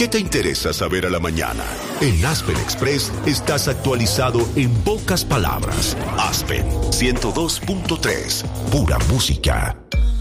¿Qué te interesa saber a la mañana? En Aspen Express estás actualizado en pocas palabras. Aspen 102.3, pura música.